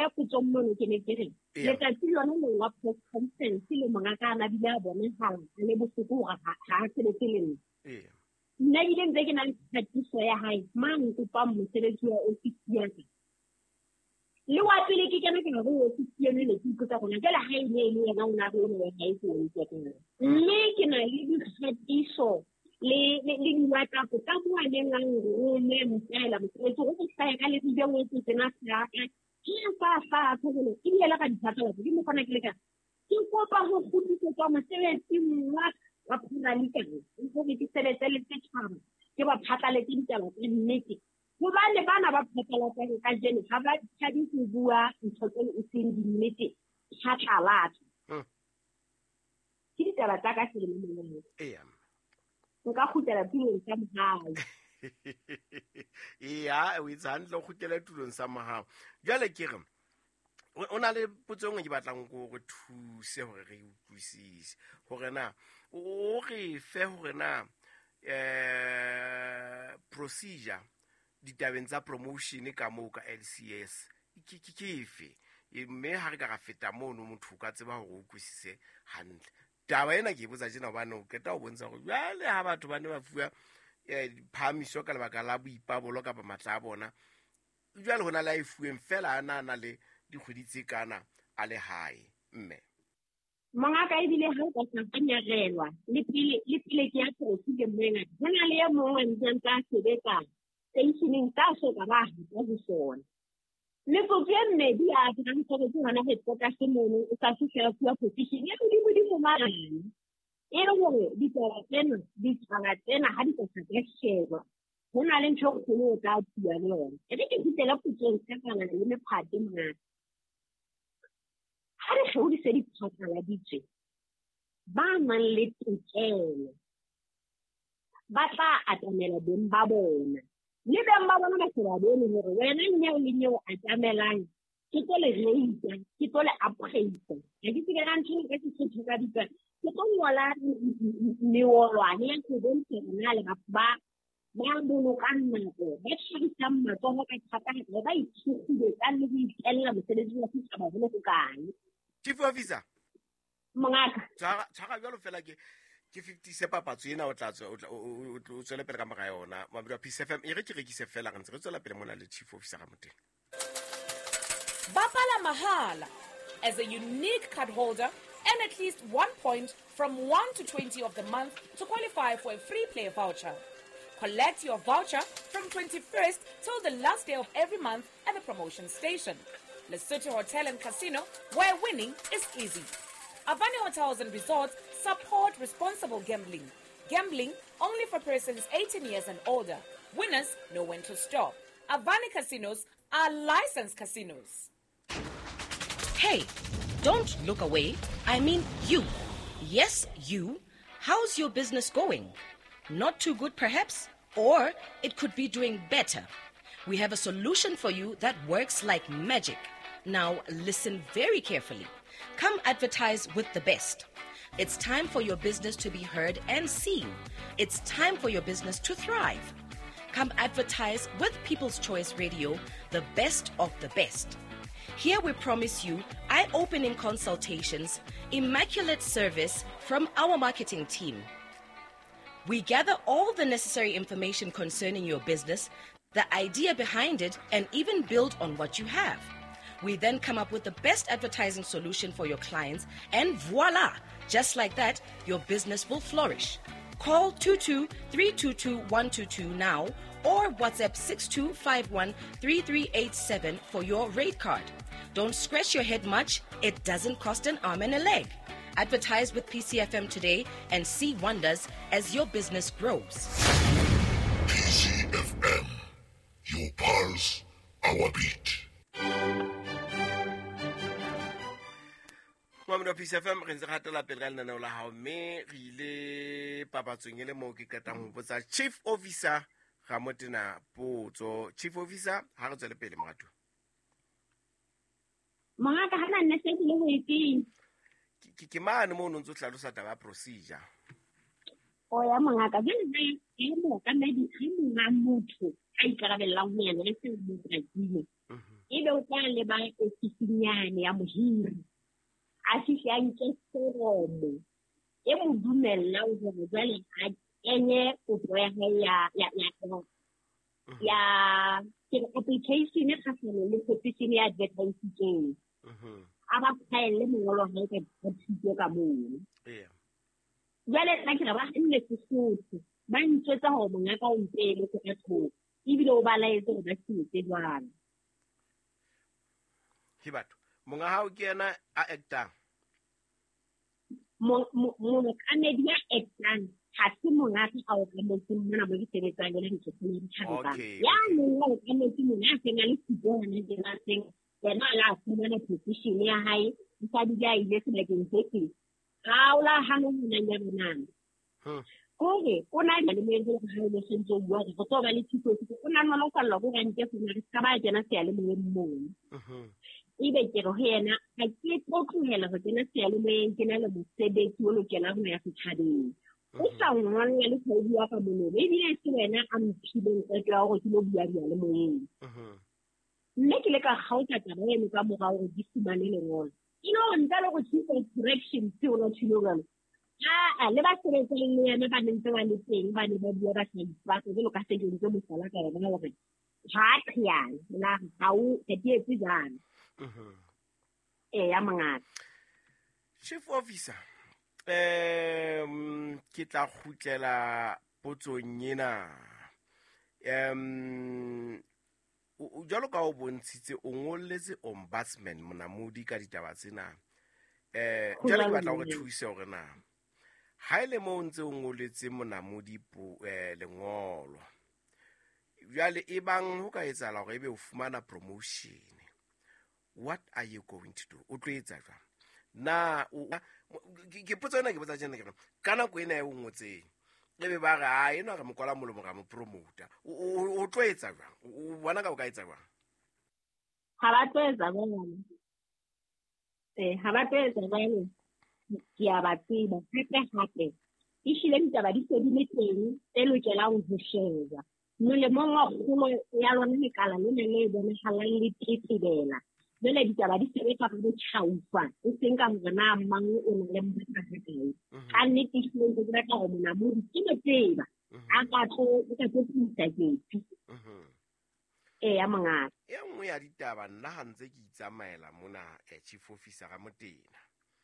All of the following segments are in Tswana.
ya putsong mono ke ne ke re letsatsi lona le wa press conference le mongaka na bile a bone hang le bosuku ga sebetse le nna nna ile ntse ke na le phatiso ya hae mang kopa mosebetsi wa office ya ka le wa pele ke kena ke go office ya le ke ipotsa gona ke la hae le yena o na go le ya itse o ke ke mme ke na le phatiso le WhatsApp ka mo a neng go ne motela mosebetsi go se sa ka le video o se tsena sa ka ke fa tsogelo ke ile ka diphatla ke mo kona ke le ka ke kopa go khutitsa mosebetsi wa phurali ka go ke sebetse le setšhaba ke ba phatlale ke ditaba tse nnete go ba le bana ba phatlala ka jene ga ba tshadi go bua ntho tse e seng dinnete phatlalatsa ke ditaba tsa ka se le mo nka khutela tulong sa mohau ya o itsan lo khutela tulong sa mohau jale ke re o na le potsong ke batlang go re thuse hore re utlwisise hore na o re fe hore na procedure ditabeng tsa promotion ka mo ka LCS ke efe mme ha re ka ga feta mono motho ka tseba hore o utlwisise hantle taba ena ke botsa jena bana o keta o bontsha go jale ha batho ba ne ba fuwa phamiso ka lebaka la boipabolo ka ba matla a bona jale hona la ifueng fela ana le dikgweditse kana a le hae mme mangaka e bile ha o ka sanyagelwa le pile ke ya tsotsi mena hona le ya mongwe ntse ka sebetsa stationing ka so ka ba go sona le go tsene di a dira go go hana he ka se mono o ka se fela kwa position ya di mo mara e re gore di tsara tsena di tsara tsena ha di ka se sheba hona le ntho go no ka tsua le yona e ke ditela putsong ka kana le me phate mona ha re go di se di tsala ditse ba man le tokelo ba tla atamela beng ba bona le beng ba bona ba se ba bone gore wena nyeo le nyeo a tamelang ke to le reisa ke to le upgrade ke tsike ga ntse ke se tshoka ditse ke to ngola ni wolwane ya go bontsha nna le ba bolo ka nnako ba tshirisa matsogo ka thata ba itshugile ka le go itella mosebetsi wa setšhaba go le go kae chief officer mongaka tshaka jalo fela ke 50 papatso ena o tla o tswele pele ka moga yona mabelo Peace FM e re ke rekise fela ga ntse re tswela pele mona le chief officer ga moteng Bapala Mahala as a unique card holder and at least 1 point from 1 to 20 of the month to qualify for a free play voucher. Collect your voucher from 21st till the last day of every month at the promotion station. Lesotho Hotel and Casino, where winning is easy. Avani Hotels and Resorts support responsible gambling. Gambling only for persons 18 years and older. Winners know when to stop. Avani Casinos are licensed casinos. Hey, don't look away. I mean you. Yes, you. How's your business going? Not too good, perhaps? Or it could be doing better. We have a solution for you that works like magic. Now, listen very carefully. Come advertise with the best. It's time for your business to be heard and seen. It's time for your business to thrive. Come advertise with People's Choice Radio, the best of the best. Here we promise you eye-opening consultations, immaculate service from our marketing team. We gather all the necessary information concerning your business, the idea behind it, and even build on what you have. We then come up with the best advertising solution for your clients, and voila! Just like that, your business will flourish. Call 22-322-122 now or WhatsApp 6251-3387 for your rate card. Don't scratch your head much. It doesn't cost an arm and a leg. Advertise with PCFM today and see wonders as your business grows. PCFM, your pulse, our beat. Mamelo PCFM re ntse gatela pele ka lenaneo la hao mme re ile papatsong ele mo ke katang go botsa chief officer ga motena potso chief officer ha re tswele pele mogato mangaka hana nne se le go ipeng ke mane mo no ntse tlhalosa taba procedure o ya mangaka bana e mo ka medi ga motho a ikarabella go yena le se mo trakile ebe o tla le ba ofisinyane ya mohiri a fihla nke foromo e mo dumella hore jwale a kenye kopo ya hae ya application e kgahlanong le petition ya advertising a ba phaelle mongolo wa hae ka thuto ka moo jwale nna ke re ba nne Sesotho ba ntjwetsa hore mongaka o mpele ko ka thoko ebile o ba laetse hore ba setse jwalo Hibatho monga hao ke yena a actang mokamedi ya actang ha se mongaka a o kametseng mona mo disebetsang le ntho tse di thabang ya neng o kametseng mona a seng a le tsibona dina seng yena la fumana position ya hae sa di ya ile sebakeng se se ga o la hano mona ya bonana kore o na le menzo ga o le sentse bua go tlo ba le thuto o na nna ka lo go rente go na ska ba jena se ya le mongwe ibe ke re ho yena ha ke tlotlhela go tsena se ya le mongwe ke na le mosebetsi o lokela go ya setšhabeng o sa ngwana le go bua ka mono e bile se wena a mphileng ka tla go ke lo bua ya le mongwe mme ke le ka gautsa taba eno ka morao go di fumane le ngolo nka le go thusa correction se o no tshilogana le ba sebetsa le yena ba ntse ba le teng ba ne ba bua ba se ba se lo ka se ke ntse mo sala ka yena gore ha khiyana la ha o keetse jana ya mangata Chief Officer ke tla khutlela potsong ena jalo ka o bontshitse o ngolletse ombudsman monamodi ka ditaba tsena jalo ke batla go thusa gore na ha ile mo ntse o ngolletse monamodi lengolo jale e bang ho ka etsala gore ebe o fumana promotion, what are you going to do? O tlo etsa jwang na ke potsa yona ke botsa jena ke kana go ena e o ngotseng ebe ba ga ena ga mokwala molomo ga mo promoter o tlo etsa jwang o bona ka o ka etsa jwang ha ba tlo etsa jwang ha ba tlo etsa jwang ke a ba tseba hape e shile ditaba di se di le teng e lokelang ho sheba molemo wa kgolo ya lona le kala le le bona halal le titibela le ditaba di sebetsa ka botšhaufa e seng ka mona mang o ne le mbaka hae ka nnete ke le dira ka go mona mo ke le tseba a ka tlo tsitsa ke ya mangata ya nngwe ya ditaba nna ha ntse ke itsamaela mona chief officer ga Motena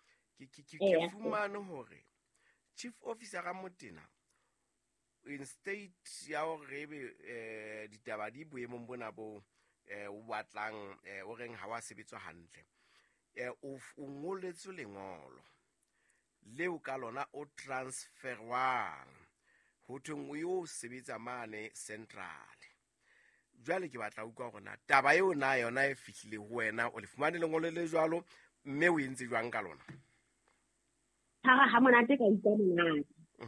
ke fumane hore chief officer ga Motena in state ya hore be ditaba di boemong bona bo o batlang o reng ha wa sebetswa hantle o ngoletse lengolo leo ka lona o transferwang ho thweng o yo sebetsa mane central jwale ke batla utlwa gore na taba eo na yona e fihlile ho wena o le fumane lengolo le jwalo mme o entse jwang ka lona ha monate ka itse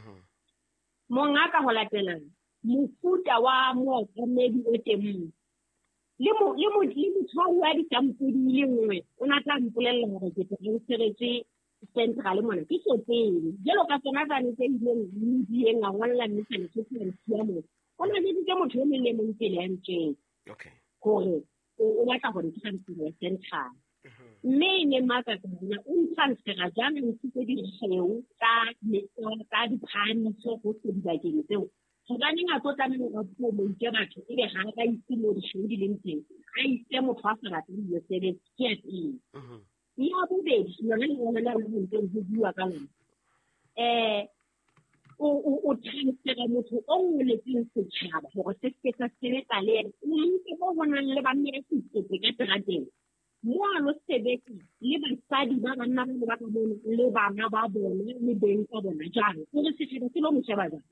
mongaka ho latela mofuta wa mookamedi o teng le motho wa ditampodi le nngwe o na tla mpolella hore ke transferetse central mona ke sopeng jelo ka tsona tsane tse ileng di enga ngwalla mme se se ya mo o na le ke motho o le mo pele ya ntse gore o batla gore ke transfer central mme ne maka tsona o transfera jana o se di sheu ka di phani so go se di bakeng tseo go ba neng a tsotla me go go mo ke batho e be ga ka itse mo di sheu di leng teng a itse mo fasala tse di se ke ya bobedi yona le yona le mo ntse go bua ka lona o transfera motho o le tseng setšhaba gore se se ka sebetsa le o ntse go bona le ba mmele se ka trateng mo a lo sebetsa le basadi ba banna ba ka bona le bana ba bona le beng ka bona jang gore se se lo mo sheba jang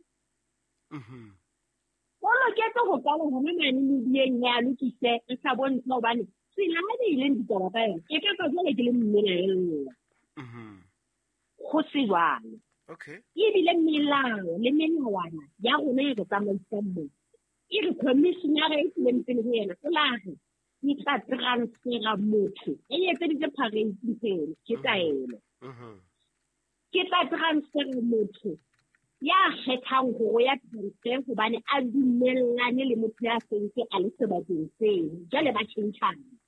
lo ke tlo go ka go mona ne le dieng ya lo tse e sa bontsha bane se la ha ile ditaba ka yona e ka tswa le ke le mmele le lona go se jwang e bile melao le melawana ya rona e re tsamaisang mo e re commissioner e le mpele go yena o la re ke tla transfera motho e etse di parents tseno ke taelo ke tla transfera motho ya kgethang go ya transfer hobane a dumellane le motho ya sentse a le sebakeng seno jale ba tshintshana